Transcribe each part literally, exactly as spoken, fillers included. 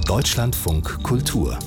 Deutschlandfunk Kultur.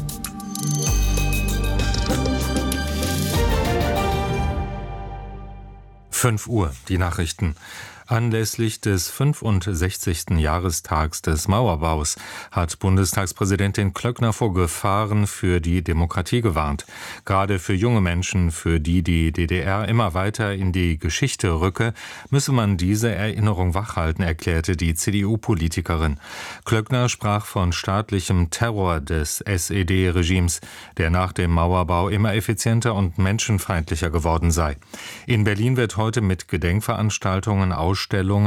fünf Uhr, die Nachrichten. Anlässlich des fünfundsechzigsten Jahrestags des Mauerbaus hat Bundestagspräsidentin Klöckner vor Gefahren für die Demokratie gewarnt. Gerade für junge Menschen, für die die D D R immer weiter in die Geschichte rücke, müsse man diese Erinnerung wachhalten, erklärte die C D U-Politikerin. Klöckner sprach von staatlichem Terror des S E D-Regimes, der nach dem Mauerbau immer effizienter und menschenfeindlicher geworden sei. In Berlin wird heute mit Gedenkveranstaltungen, Ausstellungen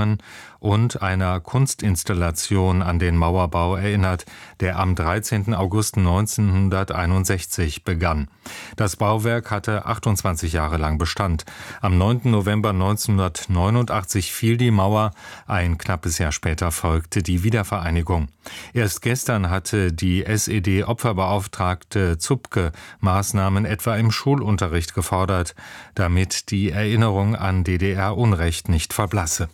und einer Kunstinstallation an den Mauerbau erinnert, der am dreizehnten August neunzehnhunderteinundsechzig begann. Das Bauwerk hatte achtundzwanzig Jahre lang Bestand. Am neunten November neunzehnhundertneunundachtzig fiel die Mauer, ein knappes Jahr später folgte die Wiedervereinigung. Erst gestern hatte die S E D-Opferbeauftragte Zupke Maßnahmen etwa im Schulunterricht gefordert, damit die Erinnerung an D D R-Unrecht nicht verblasse.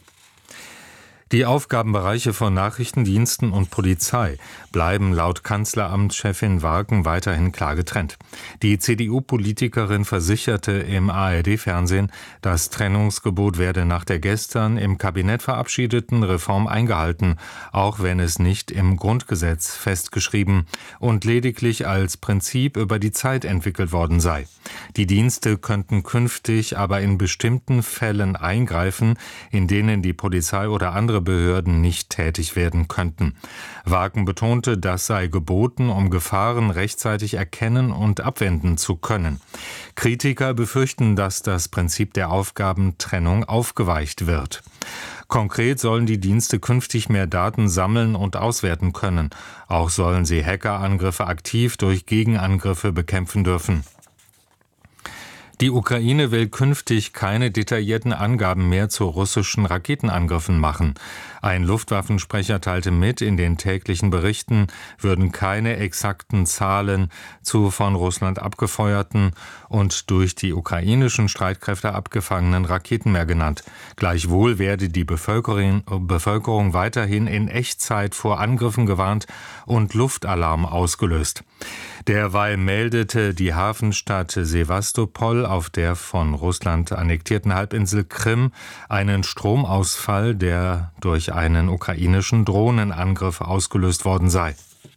Die Aufgabenbereiche von Nachrichtendiensten und Polizei bleiben laut Kanzleramtschefin Warken weiterhin klar getrennt. Die C D U-Politikerin versicherte im A R D-Fernsehen, das Trennungsgebot werde nach der gestern im Kabinett verabschiedeten Reform eingehalten, auch wenn es nicht im Grundgesetz festgeschrieben und lediglich als Prinzip über die Zeit entwickelt worden sei. Die Dienste könnten künftig aber in bestimmten Fällen eingreifen, in denen die Polizei oder andere Behörden nicht tätig werden könnten. Warken betonte, das sei geboten, um Gefahren rechtzeitig erkennen und abwenden zu können. Kritiker befürchten, dass das Prinzip der Aufgabentrennung aufgeweicht wird. Konkret sollen die Dienste künftig mehr Daten sammeln und auswerten können. Auch sollen sie Hackerangriffe aktiv durch Gegenangriffe bekämpfen dürfen. Die Ukraine will künftig keine detaillierten Angaben mehr zu russischen Raketenangriffen machen. Ein Luftwaffensprecher teilte mit, in den täglichen Berichten würden keine exakten Zahlen zu von Russland abgefeuerten und durch die ukrainischen Streitkräfte abgefangenen Raketen mehr genannt. Gleichwohl werde die Bevölkerung, Bevölkerung weiterhin in Echtzeit vor Angriffen gewarnt und Luftalarm ausgelöst. Derweil meldete die Hafenstadt Sewastopol auf der von Russland annektierten Halbinsel Krim einen Stromausfall, der durch einen ukrainischen Drohnenangriff ausgelöst worden sei.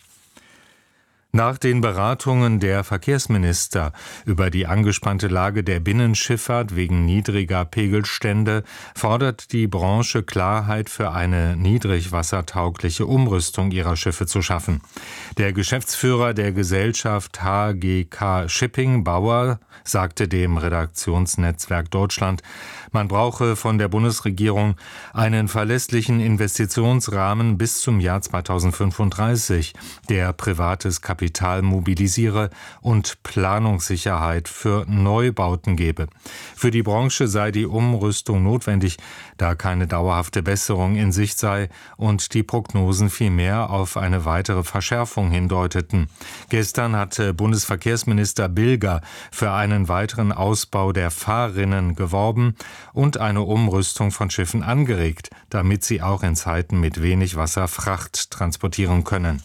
Nach den Beratungen der Verkehrsminister über die angespannte Lage der Binnenschifffahrt wegen niedriger Pegelstände fordert die Branche Klarheit für eine niedrigwassertaugliche Umrüstung ihrer Schiffe zu schaffen. Der Geschäftsführer der Gesellschaft H G K Shipping, Bauer, sagte dem Redaktionsnetzwerk Deutschland, man brauche von der Bundesregierung einen verlässlichen Investitionsrahmen bis zum Jahr zweitausendfünfunddreißig, der privates Kapital mobilisiere und Planungssicherheit für Neubauten gebe. Für die Branche sei die Umrüstung notwendig, da keine dauerhafte Besserung in Sicht sei und die Prognosen vielmehr auf eine weitere Verschärfung hindeuteten. Gestern hatte Bundesverkehrsminister Bilger für einen weiteren Ausbau der Fahrrinnen geworben und eine Umrüstung von Schiffen angeregt, damit sie auch in Zeiten mit wenig Wasser Fracht transportieren können.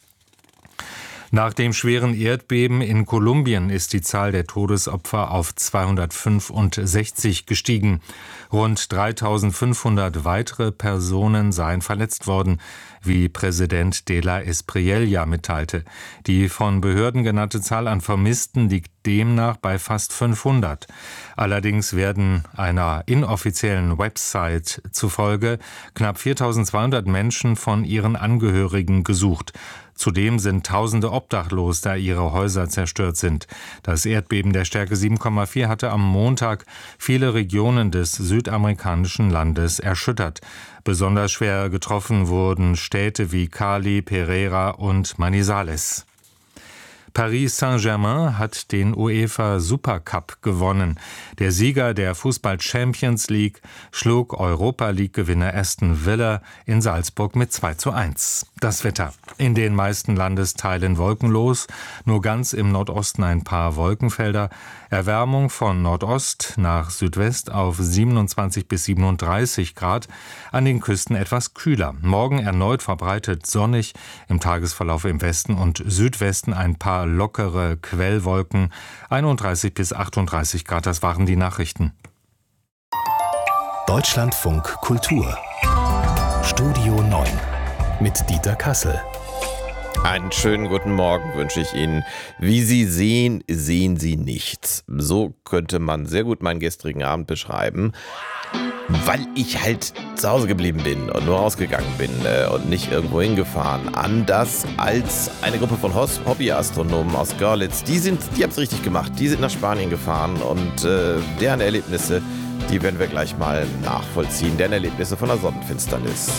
Nach dem schweren Erdbeben in Kolumbien ist die Zahl der Todesopfer auf zweihundertfünfundsechzig gestiegen. Rund dreitausendfünfhundert weitere Personen seien verletzt worden, wie Präsident de la Espriella mitteilte. Die von Behörden genannte Zahl an Vermissten liegt demnach bei fast fünfhundert. Allerdings werden einer inoffiziellen Website zufolge knapp viertausendzweihundert Menschen von ihren Angehörigen gesucht. Zudem sind Tausende obdachlos, da ihre Häuser zerstört sind. Das Erdbeben der Stärke sieben Komma vier hatte am Montag viele Regionen des südamerikanischen Landes erschüttert. Besonders schwer getroffen wurden Städte wie Cali, Pereira und Manizales. Paris Saint-Germain hat den UEFA Supercup gewonnen. Der Sieger der Fußball Champions League schlug Europa League-Gewinner Aston Villa in Salzburg mit zwei zu eins. Das Wetter. In den meisten Landesteilen wolkenlos, nur ganz im Nordosten ein paar Wolkenfelder. Erwärmung von Nordost nach Südwest auf siebenundzwanzig bis siebenunddreißig Grad, an den Küsten etwas kühler. Morgen erneut verbreitet sonnig, im Tagesverlauf im Westen und Südwesten ein paar lockere Quellwolken, einunddreißig bis achtunddreißig Grad, das waren die Nachrichten. Deutschlandfunk Kultur Studio neun mit Dieter Kassel. Einen schönen guten Morgen wünsche ich Ihnen. Wie Sie sehen, sehen Sie nichts. So könnte man sehr gut meinen gestrigen Abend beschreiben, weil ich halt zu Hause geblieben bin und nur rausgegangen bin äh, und nicht irgendwo hingefahren. Anders als eine Gruppe von Hos- Hobbyastronomen aus Görlitz. Die sind, die haben es richtig gemacht. Die sind nach Spanien gefahren und äh, deren Erlebnisse, die werden wir gleich mal nachvollziehen. Deren Erlebnisse von der Sonnenfinsternis.